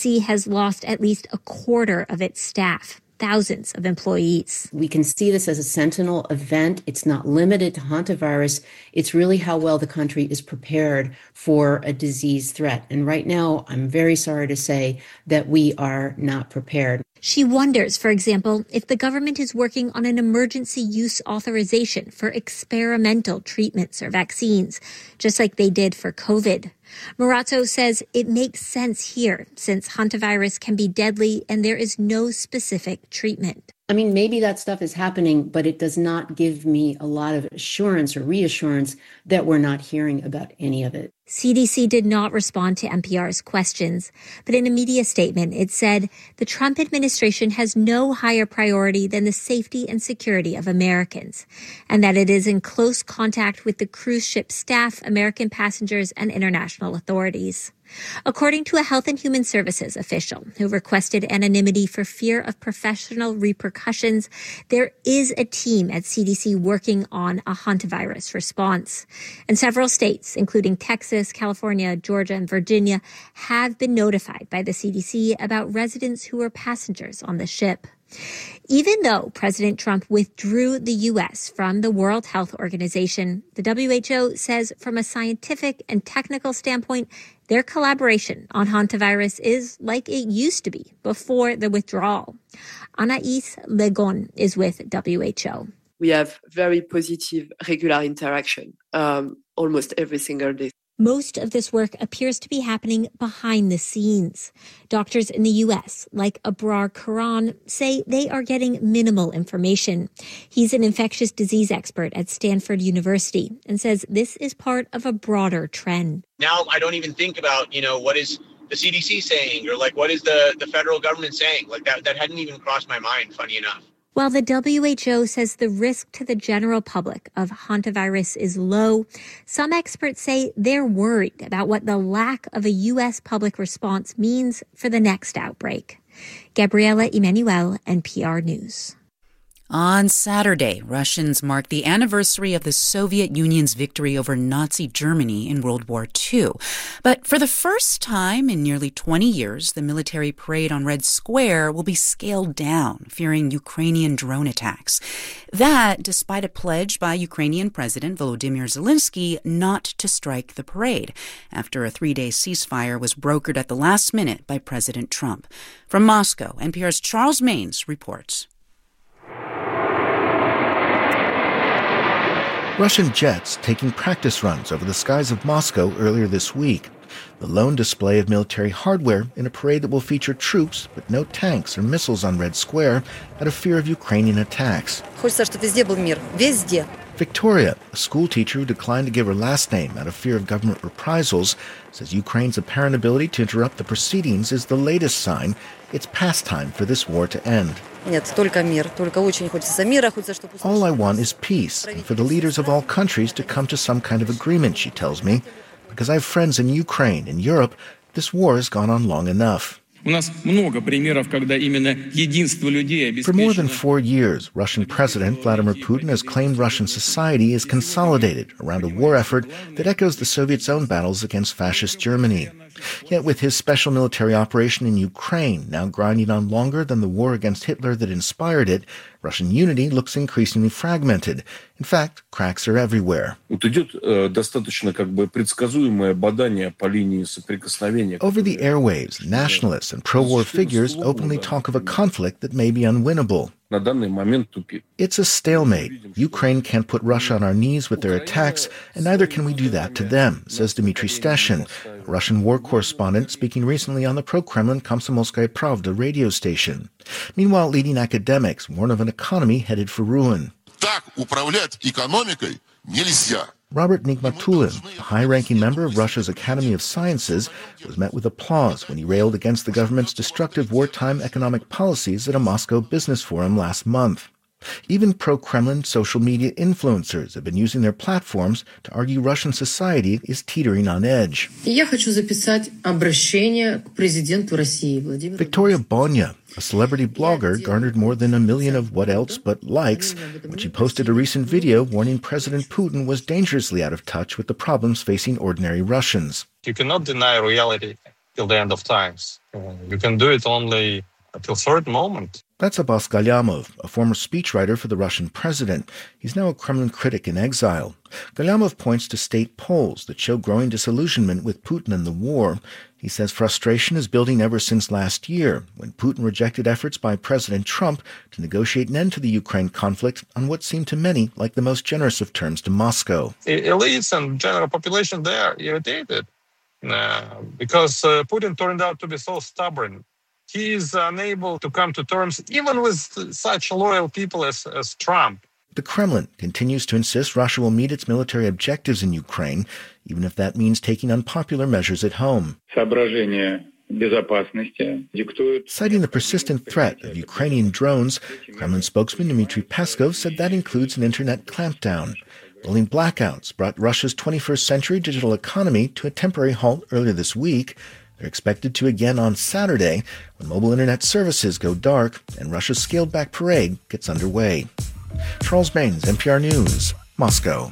CDC has lost at least a quarter of its staff. Thousands of employees. We can see this as a sentinel event. It's not limited to hantavirus. It's really how well the country is prepared for a disease threat. And right now, I'm very sorry to say that we are not prepared. She wonders, for example, if the government is working on an emergency use authorization for experimental treatments or vaccines, just like they did for COVID. Marazzo says it makes sense here since hantavirus can be deadly and there is no specific treatment. I mean, maybe that stuff is happening, but it does not give me a lot of assurance or reassurance that we're not hearing about any of it. CDC did not respond to NPR's questions, but in a media statement, it said the Trump administration has no higher priority than the safety and security of Americans, and that it is in close contact with the cruise ship staff, American passengers, and international authorities. According to a Health and Human Services official who requested anonymity for fear of professional repercussions, there is a team at CDC working on a hantavirus response. And several states, including Texas, California, Georgia, and Virginia, have been notified by the CDC about residents who were passengers on the ship. Even though President Trump withdrew the U.S. from the World Health Organization, the WHO says from a scientific and technical standpoint, their collaboration on hantavirus is like it used to be before the withdrawal. Anais Legon is with WHO. We have very positive, regular interaction almost every single day. Most of this work appears to be happening behind the scenes. Doctors in the U.S., like Abrar Karan, say they are getting minimal information. He's an infectious disease expert at Stanford University and says this is part of a broader trend. Now I don't even think about, what is the CDC saying or what is the federal government saying? That hadn't even crossed my mind, funny enough. While the WHO says the risk to the general public of hantavirus is low, some experts say they're worried about what the lack of a U.S. public response means for the next outbreak. Gabriela Emanuel, NPR News. On Saturday, Russians marked the anniversary of the Soviet Union's victory over Nazi Germany in World War II. But for the first time in nearly 20 years, the military parade on Red Square will be scaled down, fearing Ukrainian drone attacks. That, despite a pledge by Ukrainian President Volodymyr Zelensky not to strike the parade, after a 3-day ceasefire was brokered at the last minute by President Trump. From Moscow, NPR's Charles Maynes reports. Russian jets taking practice runs over the skies of Moscow earlier this week. The lone display of military hardware in a parade that will feature troops, but no tanks or missiles on Red Square, out of fear of Ukrainian attacks. Victoria, a school teacher who declined to give her last name out of fear of government reprisals, says Ukraine's apparent ability to interrupt the proceedings is the latest sign it's past time for this war to end. All I want is peace, and for the leaders of all countries to come to some kind of agreement, she tells me. Because I have friends in Ukraine and Europe, this war has gone on long enough. For more than 4 years, Russian President Vladimir Putin has claimed Russian society is consolidated around a war effort that echoes the Soviets' own battles against fascist Germany. Yet with his special military operation in Ukraine now grinding on longer than the war against Hitler that inspired it, Russian unity looks increasingly fragmented. In fact, cracks are everywhere. Over the airwaves, nationalists and pro-war figures openly talk of a conflict that may be unwinnable. It's a stalemate. Ukraine can't put Russia on our knees with their attacks, and neither can we do that to them, says Dmitry Steshin, a Russian war correspondent speaking recently on the pro-Kremlin Komsomolskaya Pravda radio station. Meanwhile, leading academics warn of an economy headed for ruin. Robert Nigmatulin, a high-ranking member of Russia's Academy of Sciences, was met with applause when he railed against the government's destructive wartime economic policies at a Moscow business forum last month. Even pro-Kremlin social media influencers have been using their platforms to argue Russian society is teetering on edge. Victoria Bonya, a celebrity blogger, garnered more than 1 million of what else but likes when she posted a recent video warning President Putin was dangerously out of touch with the problems facing ordinary Russians. You cannot deny reality. till the end of times. You can do it only at a certain moment. That's Abbas Galyamov, a former speechwriter for the Russian president. He's now a Kremlin critic in exile. Galyamov points to state polls that show growing disillusionment with Putin and the war. He says frustration is building ever since last year, when Putin rejected efforts by President Trump to negotiate an end to the Ukraine conflict on what seemed to many like the most generous of terms to Moscow. Elites and general population, they are irritated because Putin turned out to be so stubborn. He is unable to come to terms even with such loyal people as Trump. The Kremlin continues to insist Russia will meet its military objectives in Ukraine, even if that means taking unpopular measures at home. Citing the persistent threat of Ukrainian drones, Kremlin spokesman Dmitry Peskov said that includes an internet clampdown. Rolling blackouts brought Russia's 21st century digital economy to a temporary halt earlier this week. They're expected to again on Saturday when mobile internet services go dark and Russia's scaled-back parade gets underway. Charles Baines, NPR News, Moscow.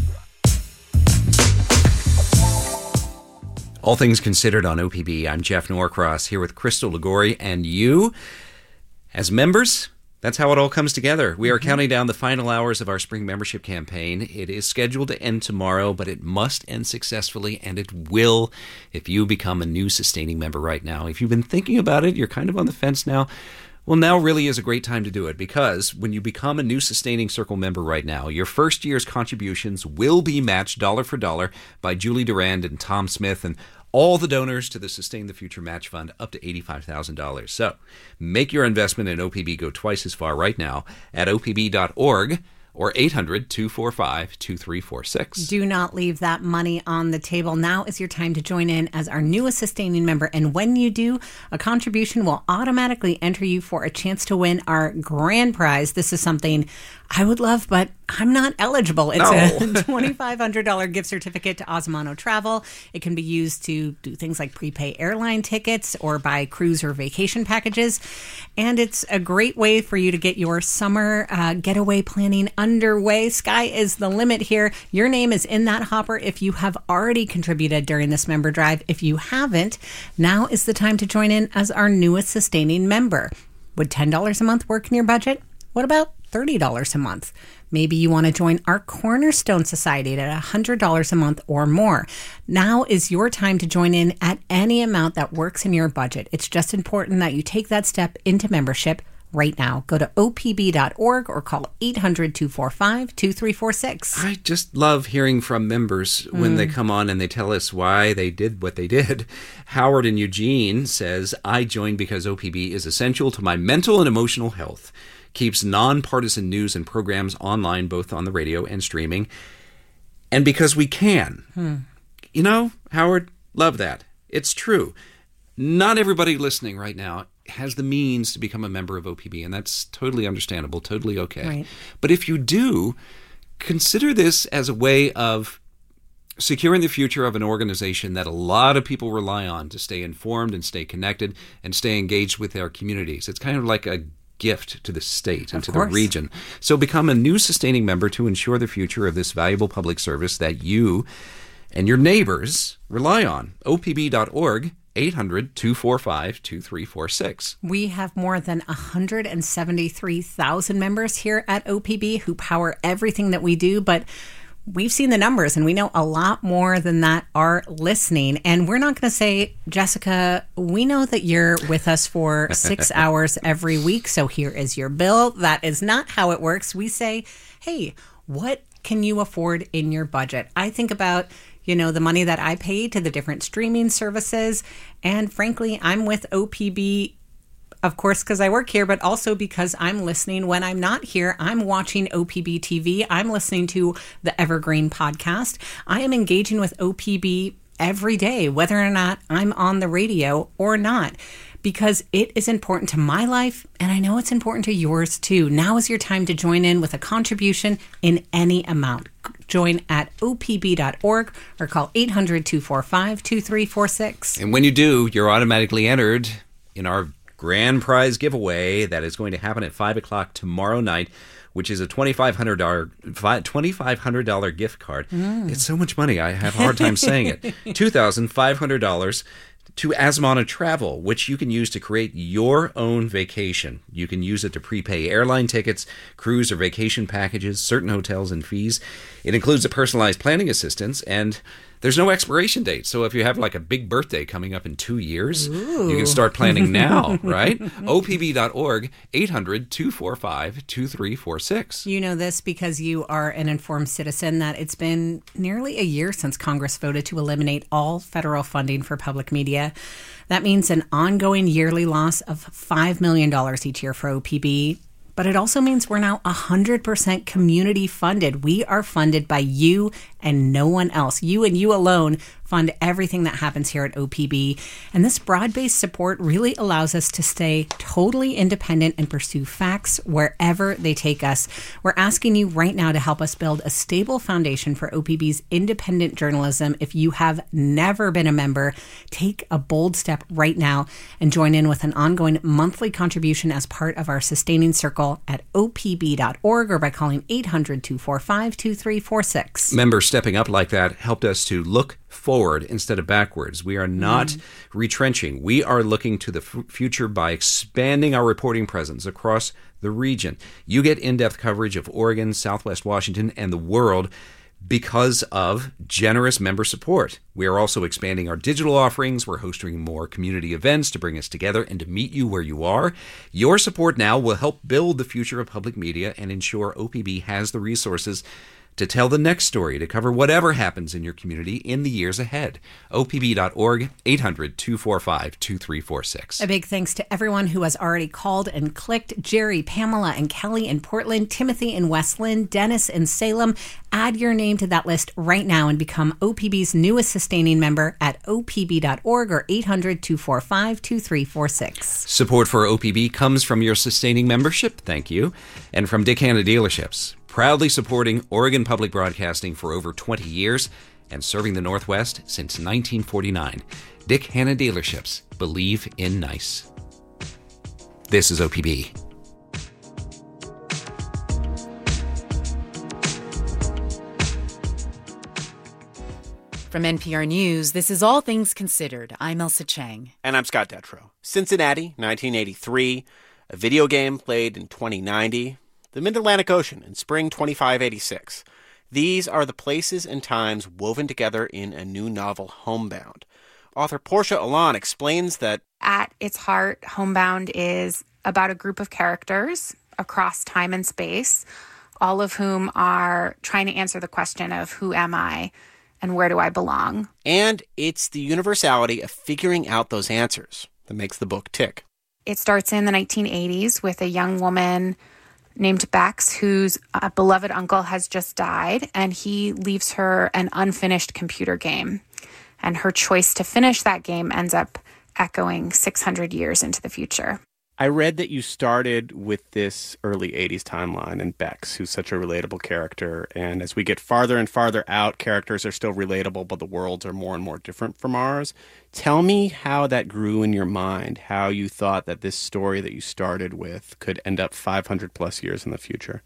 All Things Considered on OPB. I'm Jeff Norcross here with Crystal Ligori, and you, as members, that's how it all comes together. We are counting down the final hours of our spring membership campaign. It is scheduled to end tomorrow, but it must end successfully, and it will if you become a new sustaining member right now. If you've been thinking about it, you're kind of on the fence now, well, now really is a great time to do it, because when you become a new Sustaining Circle member right now, your first year's contributions will be matched dollar for dollar by Julie Durand and Tom Smith and all the donors to the Sustain the Future Match Fund up to $85,000. So make your investment in OPB go twice as far right now at opb.org or 800-245-2346. Do not leave that money on the table. Now is your time to join in as our newest sustaining member. And when you do, a contribution will automatically enter you for a chance to win our grand prize. This is something I would love, but I'm not eligible. It's a $2,500 gift certificate to Osmano Travel. It can be used to do things like prepay airline tickets or buy cruise or vacation packages. And it's a great way for you to get your summer getaway planning underway. Sky is the limit here. Your name is in that hopper if you have already contributed during this member drive. If you haven't, now is the time to join in as our newest sustaining member. Would $10 a month work in your budget? What about $30 a month? Maybe you want to join our Cornerstone Society at $100 a month or more. Now is your time to join in at any amount that works in your budget. It's just important that you take that step into membership right now. Go to opb.org or call 800-245-2346. I just love hearing from members when they come on and they tell us why they did what they did. Howard in Eugene says, I joined because OPB is essential to my mental and emotional health. Keeps nonpartisan news and programs online, both on the radio and streaming. And because we can. You know, Howard, love that. It's true. Not everybody listening right now has the means to become a member of OPB, and that's totally understandable, totally okay. Right. But if you do, consider this as a way of securing the future of an organization that a lot of people rely on to stay informed and stay connected and stay engaged with their communities. It's kind of like a gift to the state and to the region. So become a new sustaining member to ensure the future of this valuable public service that you and your neighbors rely on. opb.org, 800-245-2346. We have more than 173,000 members here at OPB who power everything that we do, but we've seen the numbers and we know a lot more than that are listening. And we're not going to say, Jessica, we know that you're with us for 6 hours every week, so here is your bill. That is not how it works. We say, hey, what can you afford in your budget? I think about, you know, the money that I pay to the different streaming services. And frankly, I'm with OPB, of course, because I work here, but also because I'm listening when I'm not here. I'm watching OPB TV. I'm listening to the Evergreen podcast. I am engaging with OPB every day, whether or not I'm on the radio or not, because it is important to my life, and I know it's important to yours too. Now is your time to join in with a contribution in any amount. Join at opb.org or call 800-245-2346. And when you do, you're automatically entered in our grand prize giveaway that is going to happen at 5 o'clock tomorrow night, which is a $2,500 gift card. It's so much money, I have a hard time saying it. $2,500 to Asmana Travel, which you can use to create your own vacation. You can use it to prepay airline tickets, cruise or vacation packages, certain hotels and fees. It includes a personalized planning assistance, and there's no expiration date. So if you have like a big birthday coming up in 2 years, you can start planning now, right? OPB.org, 800-245-2346. You know this because you are an informed citizen that it's been nearly a year since Congress voted to eliminate all federal funding for public media. That means an ongoing yearly loss of $5 million each year for OPB. But it also means we're now 100% community funded. We are funded by you and no one else. You and you alone fund everything that happens here at OPB. And this broad-based support really allows us to stay totally independent and pursue facts wherever they take us. We're asking you right now to help us build a stable foundation for OPB's independent journalism. If you have never been a member, take a bold step right now and join in with an ongoing monthly contribution as part of our Sustaining Circle at opb.org or by calling 800-245-2346. Members stepping up like that helped us to look forward instead of backwards. We are not retrenching. We are looking to the future by expanding our reporting presence across the region. You get in-depth coverage of Oregon, Southwest Washington, and the world because of generous member support. We are also expanding our digital offerings. We're hosting more community events to bring us together and to meet you where you are. Your support now will help build the future of public media and ensure OPB has the resources to tell the next story, to cover whatever happens in your community in the years ahead. OPB.org, 800-245-2346. A big thanks to everyone who has already called and clicked. Jerry, Pamela, and Kelly in Portland, Timothy in Westland, Dennis in Salem. Add your name to that list right now and become OPB's newest sustaining member at opb.org or 800-245-2346. Support for OPB comes from your sustaining membership, thank you, and from Dick Hanna Dealerships, proudly supporting Oregon Public Broadcasting for over 20 years and serving the Northwest since 1949. Dick Hanna Dealerships, believe in nice. This is OPB. From NPR News, this is All Things Considered. I'm Elsa Chang. And I'm Scott Detrow. Cincinnati, 1983. A video game played in 2090. The Mid-Atlantic Ocean in spring 2586. These are the places and times woven together in a new novel, Homebound. Author Portia Alon explains that at its heart, Homebound is about a group of characters across time and space, all of whom are trying to answer the question of who am I and where do I belong? And it's the universality of figuring out those answers that makes the book tick. It starts in the 1980s with a young woman named Bex, whose beloved uncle has just died, and he leaves her an unfinished computer game. And her choice to finish that game ends up echoing 600 years into the future. I read that you started with this early 80s timeline and Bex, who's such a relatable character. And as we get farther and farther out, characters are still relatable, but the worlds are more and more different from ours. Tell me how that grew in your mind, how you thought that this story that you started with could end up 500 plus years in the future.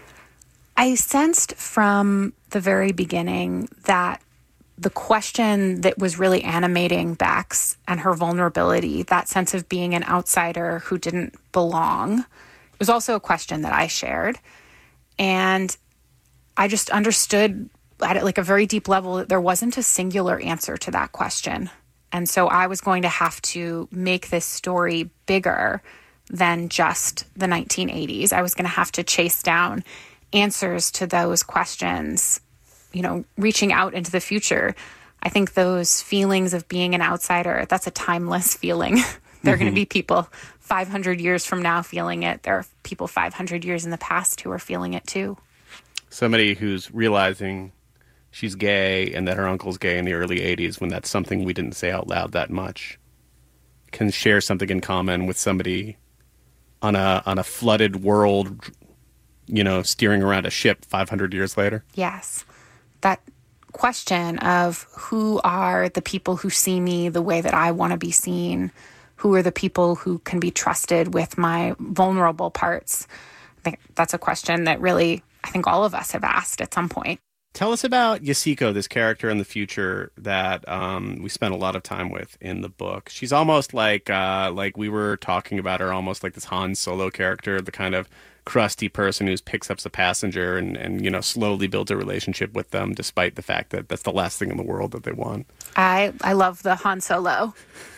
I sensed from the very beginning that the question that was really animating Bex and her vulnerability, that sense of being an outsider who didn't belong, it was also a question that I shared. And I just understood at like a very deep level that there wasn't a singular answer to that question. And so I was going to have to make this story bigger than just the 1980s. I was going to have to chase down answers to those questions, you know, reaching out into the future. I think those feelings of being an outsider, that's a timeless feeling. There are going to be people 500 years from now feeling it. There are people 500 years in the past who are feeling it too. Somebody who's realizing she's gay and that her uncle's gay in the early 80s, when that's something we didn't say out loud that much, can share something in common with somebody on a flooded world, you know, steering around a ship 500 years later. Yes. That question of who are the people who see me the way that I want to be seen? Who are the people who can be trusted with my vulnerable parts? I think that's a question that really, I think all of us have asked at some point. Tell us about Yasuko, this character in the future that we spent a lot of time with in the book. She's almost like we were talking about her, almost like this Han Solo character, the kind of crusty person who picks up a passenger and slowly builds a relationship with them, despite the fact that that's the last thing in the world that they want. I love the Han Solo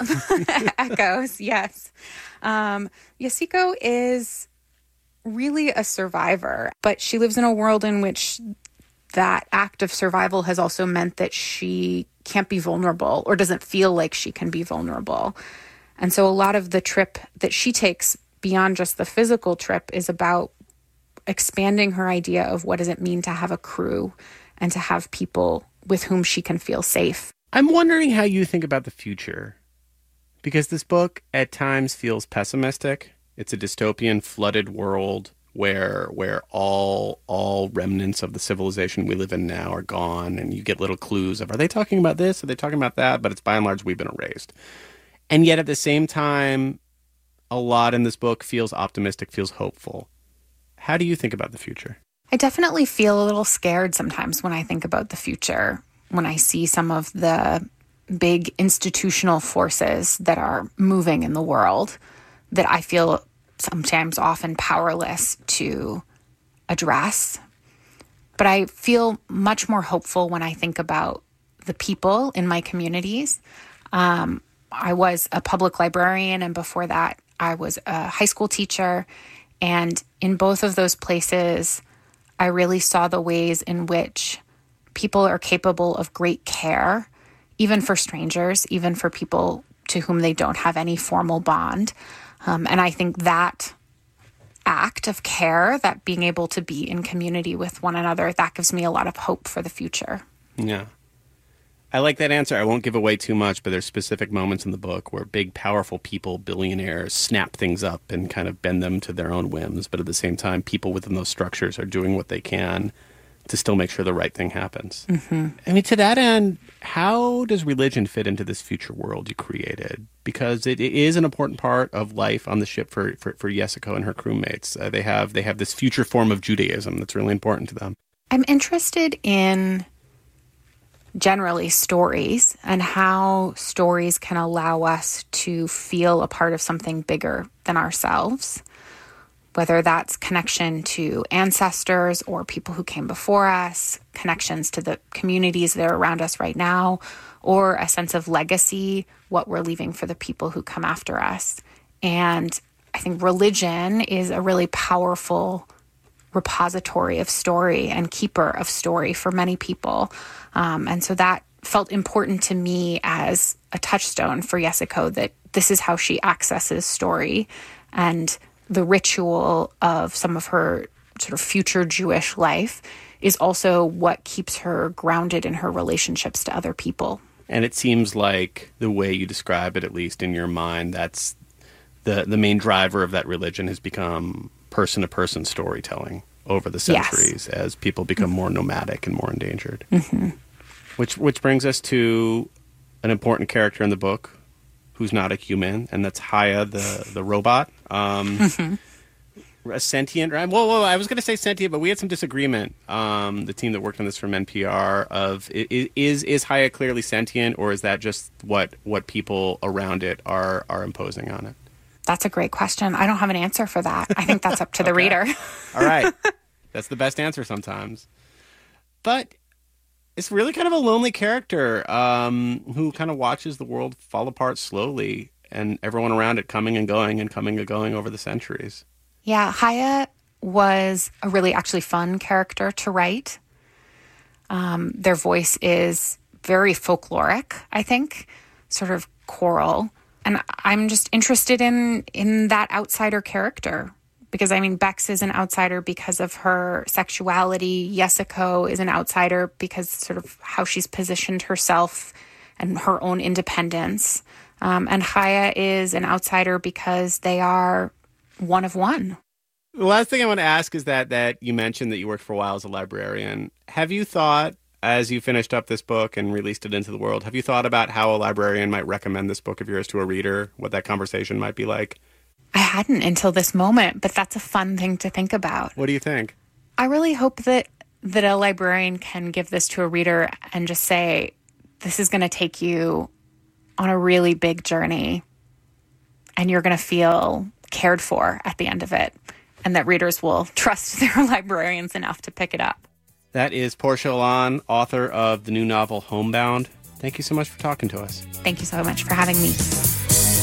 echoes, yes. Yasuko is really a survivor, but she lives in a world in which that act of survival has also meant that she can't be vulnerable or doesn't feel like she can be vulnerable. And so a lot of the trip that she takes beyond just the physical trip is about expanding her idea of what does it mean to have a crew and to have people with whom she can feel safe. I'm wondering how you think about the future, because this book at times feels pessimistic. It's a dystopian, flooded world where all remnants of the civilization we live in now are gone, and you get little clues of, are they talking about this? Are they talking about that? But it's by and large, we've been erased. And yet at the same time, a lot in this book feels optimistic, feels hopeful. How do you think about the future? I definitely feel a little scared sometimes when I think about the future, when I see some of the big institutional forces that are moving in the world that I feel sometimes often powerless to address. But I feel much more hopeful when I think about the people in my communities. I was a public librarian, and before that, I was a high school teacher. And in both of those places, I really saw the ways in which people are capable of great care, even for strangers, even for people to whom they don't have any formal bond. And I think that act of care, that being able to be in community with one another, that gives me a lot of hope for the future. Yeah. I like that answer. I won't give away too much, but there's specific moments in the book where big, powerful people, billionaires, snap things up and kind of bend them to their own whims. But at the same time, people within those structures are doing what they can to still make sure the right thing happens. Mm-hmm. I mean, to that end, how does religion fit into this future world you created? Because it is an important part of life on the ship for Yasuko and her crewmates. They have this future form of Judaism that's really important to them. I'm interested in generally stories and how stories can allow us to feel a part of something bigger than ourselves, whether that's connection to ancestors or people who came before us, connections to the communities that are around us right now, or a sense of legacy, what we're leaving for the people who come after us. And I think religion is a really powerful repository of story and keeper of story for many people. And so that felt important to me as a touchstone for Yasuko, that this is how she accesses story, and the ritual of some of her sort of future Jewish life is also what keeps her grounded in her relationships to other people. And it seems like the way you describe it, at least in your mind, that's the main driver of that religion has become person-to-person storytelling over the centuries, yes, as people become more nomadic and more endangered. Mm-hmm. Which brings us to an important character in the book who's not a human, and that's Haya, the robot. Mm-hmm. A sentient, right? Whoa, I was going to say sentient, but we had some disagreement, the team that worked on this from NPR, of is Haya clearly sentient, or is that just what people around it are imposing on it? That's a great question. I don't have an answer for that. I think that's up to the reader. All right. That's the best answer sometimes. But it's really kind of a lonely character who kind of watches the world fall apart slowly, and everyone around it coming and going over the centuries. Yeah, Haya was a really actually fun character to write. Their voice is very folkloric, I think, sort of choral. And I'm just interested in that outsider character, because, I mean, Bex is an outsider because of her sexuality. Yasuko is an outsider because sort of how she's positioned herself and her own independence. And Haya is an outsider because they are one of one. The last thing I want to ask is that you mentioned that you worked for a while as a librarian. Have you thought, as you finished up this book and released it into the world, have you thought about how a librarian might recommend this book of yours to a reader, what that conversation might be like? I hadn't until this moment, but that's a fun thing to think about. What do you think? I really hope that that a librarian can give this to a reader and just say, this is going to take you on a really big journey, and you're going to feel cared for at the end of it, and that readers will trust their librarians enough to pick it up. That is Portia Alon, author of the new novel Homebound. Thank you so much for talking to us. Thank you so much for having me.